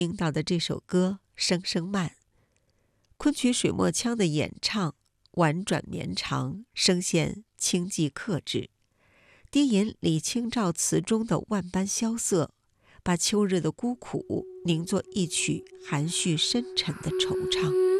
听到的这首歌声声慢，昆曲水墨腔的演唱婉转绵长，声线清寂克制，低吟李清照词中的万般萧瑟，把秋日的孤苦凝作一曲含蓄深沉的惆怅。